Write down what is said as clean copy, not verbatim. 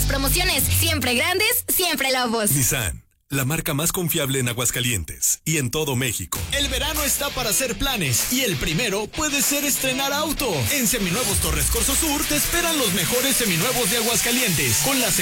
promociones. Siempre grandes, siempre Lobos. Nissan, la marca más confiable en Aguascalientes y en todo México. El verano está para hacer planes y el primero puede ser estrenar auto. En Seminuevos Torres Corso Sur te esperan los mejores seminuevos de Aguascalientes con las